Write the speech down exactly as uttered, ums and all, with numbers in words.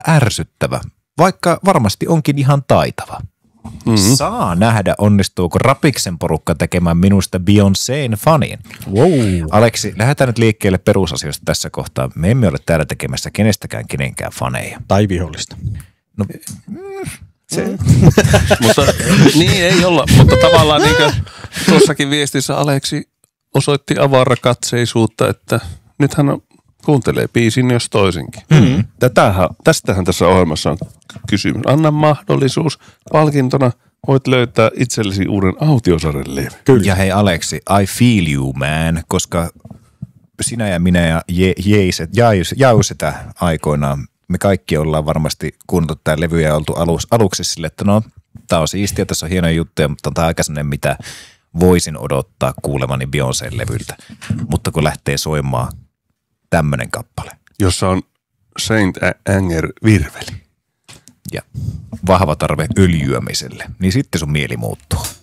ärsyttävä, vaikka varmasti onkin ihan taitava. Mm-hmm. Saa nähdä, onnistuuko Rapiksen porukka tekemään minusta Beyoncén fanin. Wow. Aleksi, lähdetään nyt liikkeelle perusasioista tässä kohtaa. Me emme ole täällä tekemässä kenestäkään kenenkään faneja. Tai vihollista. No, mm, se. Mm. Mutta niin ei olla, mutta tavallaan niin kuin tuossakin viestissä Aleksi osoitti avarakatseisuutta, että nyt hän kuuntelee biisin jos toisinkin. Mm-hmm. Tätähän, tästähän tässä ohjelmassa on kysymys. Anna mahdollisuus palkintona. Voit löytää itsellesi uuden autiosarjan levy. Kyllä. Ja hei Aleksi, I feel you man, koska sinä ja minä ja je, jeiset, jausetä aikoinaan, me kaikki ollaan varmasti kuunneltu tää levy ja oltu alus, aluksi sille, että no, tää on siistiä, tässä on hienoja juttuja, mutta on tää aika sellainen, mitä voisin odottaa kuulemani Beyoncén levyltä. Mutta kun lähtee soimaan tämmönen kappale. Jossa on Saint Anger virveli. Ja vahva tarve öljyämiselle, niin sitten sun mieli muuttuu.